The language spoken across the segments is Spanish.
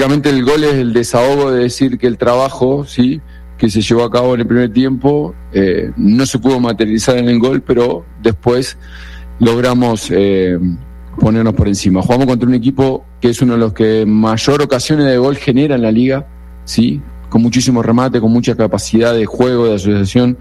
básicamente el gol es el desahogo de decir que el trabajo, ¿sí?, que se llevó a cabo en el primer tiempo no se pudo materializar en el gol, pero después logramos ponernos por encima. Jugamos contra un equipo que es uno de los que mayor ocasiones de gol genera en la liga, ¿sí?, con muchísimo remate, con mucha capacidad de juego, de asociación,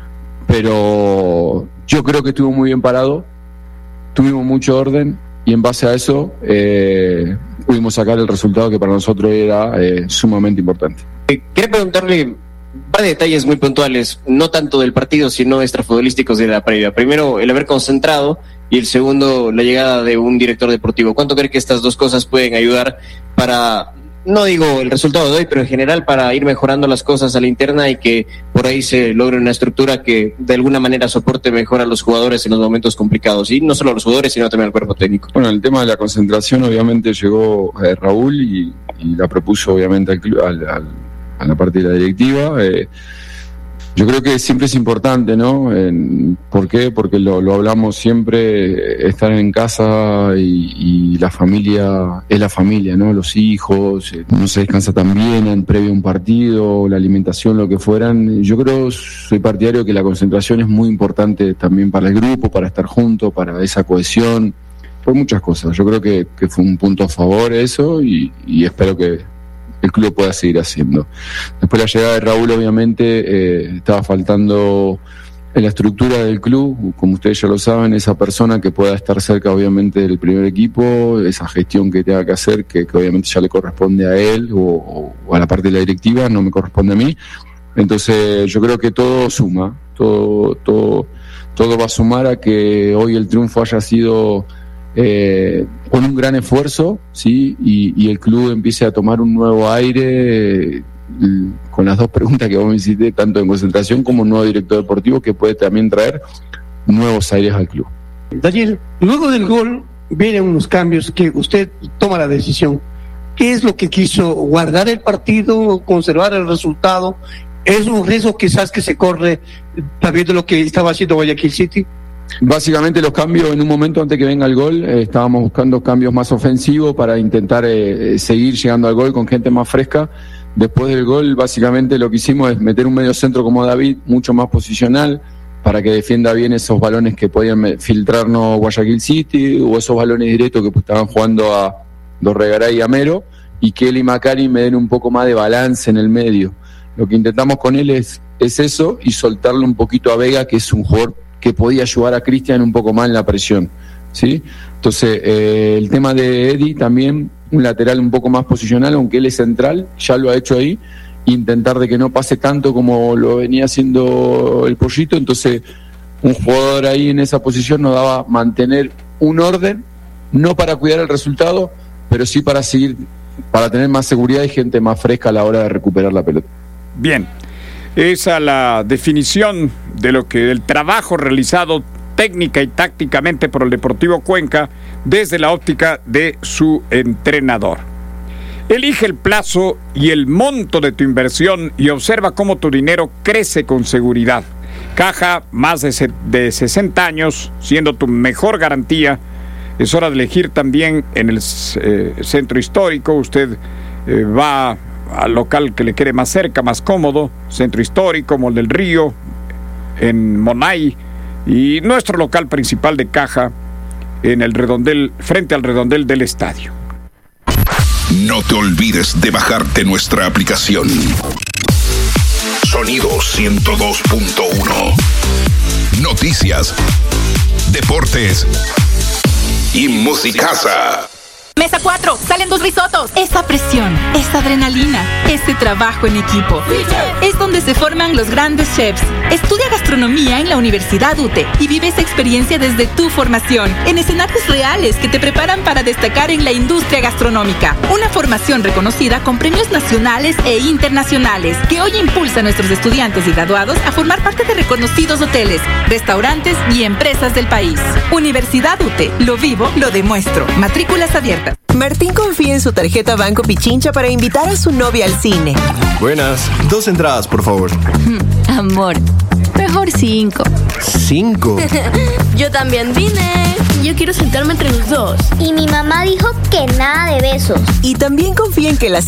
pero yo creo que estuvo muy bien parado, tuvimos mucho orden y en base a eso pudimos sacar el resultado que para nosotros era sumamente importante. Quería preguntarle un par de detalles muy puntuales, no tanto del partido, sino extrafutbolísticos de la previa. Primero, el haber concentrado, y el segundo, la llegada de un director deportivo. ¿Cuánto cree que estas dos cosas pueden ayudar para, no digo el resultado de hoy, pero en general para ir mejorando las cosas a la interna y que por ahí se logre una estructura que de alguna manera soporte mejor a los jugadores en los momentos complicados? Y no solo a los jugadores, sino también al cuerpo técnico. Bueno, el tema de la concentración obviamente llegó Raúl y la propuso obviamente al club, a la parte de la directiva. Yo creo que siempre es importante, ¿no? ¿Por qué? Porque lo hablamos siempre, estar en casa y la familia es la familia, ¿no? Los hijos, no se descansa tan bien previo a un partido, la alimentación, lo que fueran. Yo creo, soy partidario que la concentración es muy importante también para el grupo, para estar juntos, para esa cohesión, por muchas cosas. Yo creo que fue un punto a favor eso y espero que el club pueda seguir haciendo. Después la llegada de Raúl obviamente estaba faltando en la estructura del club, como ustedes ya lo saben, esa persona que pueda estar cerca obviamente del primer equipo, esa gestión que tenga que hacer, que obviamente ya le corresponde a él o a la parte de la directiva, no me corresponde a mí. Entonces yo creo que todo suma, todo va a sumar a que hoy el triunfo haya sido con un gran esfuerzo, ¿sí? Y el club empiece a tomar un nuevo aire con las dos preguntas que vos me hiciste, tanto en concentración como un nuevo director deportivo que puede también traer nuevos aires al club. Daniel, luego del gol vienen unos cambios que usted toma la decisión. ¿Qué es lo que quiso? ¿Guardar el partido? ¿Conservar el resultado? ¿Es un riesgo quizás que se corre sabiendo lo que estaba haciendo Guayaquil City? Básicamente los cambios en un momento antes que venga el gol, estábamos buscando cambios más ofensivos para intentar seguir llegando al gol con gente más fresca. Después del gol básicamente lo que hicimos es meter un medio centro como David, mucho más posicional, para que defienda bien esos balones que podían filtrarnos Guayaquil City o esos balones directos que estaban jugando a Dorregaray y Amero, y que él y Macari me den un poco más de balance en el medio. Lo que intentamos con él es eso, y soltarle un poquito a Vega, que es un jugador que podía ayudar a Cristian un poco más en la presión, ¿sí? Entonces, el tema de Eddie también, un lateral un poco más posicional, aunque él es central, ya lo ha hecho ahí, intentar de que no pase tanto como lo venía haciendo el Pollito. Entonces, un jugador ahí en esa posición nos daba mantener un orden, no para cuidar el resultado, pero sí para seguir, para tener más seguridad y gente más fresca a la hora de recuperar la pelota. Bien. Esa la definición de lo que el trabajo realizado técnica y tácticamente por el Deportivo Cuenca desde la óptica de su entrenador. Elige el plazo y el monto de tu inversión y observa cómo tu dinero crece con seguridad. Caja, más de 60 años, siendo tu mejor garantía. Es hora de elegir también en el centro histórico. Usted va al local que le quede más cerca, más cómodo, Centro Histórico, Mall del Río, en Monay, y nuestro local principal de Caja en el redondel, frente al redondel del estadio. No te olvides de bajarte nuestra aplicación. Sonido 102.1. Noticias, deportes y musicaza. Mesa 4, salen 2 risotos. Esa presión, esa adrenalina, ese trabajo en equipo. Es donde se forman los grandes chefs. Estudia gastronomía en la Universidad UTE y vive esa experiencia desde tu formación, en escenarios reales que te preparan para destacar en la industria gastronómica. Una formación reconocida con premios nacionales e internacionales, que hoy impulsa a nuestros estudiantes y graduados a formar parte de reconocidos hoteles, restaurantes y empresas del país. Universidad UTE, lo vivo, lo demuestro. Matrículas abiertas. Martín confía en su tarjeta Banco Pichincha para invitar a su novia al cine. Buenas, 2 entradas, por favor. Amor, mejor 5. ¿5? Yo también vine. Yo quiero sentarme entre los dos. Y mi mamá dijo que nada de besos. Y también confía en que la